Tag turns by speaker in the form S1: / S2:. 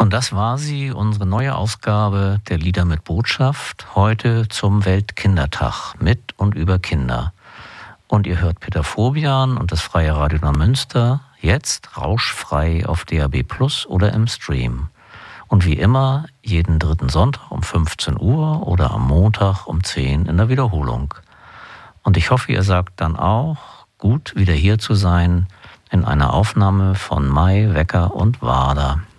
S1: Und das war sie, unsere neue Ausgabe der Lieder mit Botschaft, heute zum Weltkindertag mit und über Kinder. Und ihr hört Peter Fobian und das Freie Radio Neumünster, jetzt rauschfrei auf DAB+ oder im Stream. Und wie immer, jeden dritten Sonntag um 15 Uhr oder am Montag um 10 in der Wiederholung. Und ich hoffe, ihr sagt dann auch, gut wieder hier zu sein in einer Aufnahme von Mai, Wecker und Wader.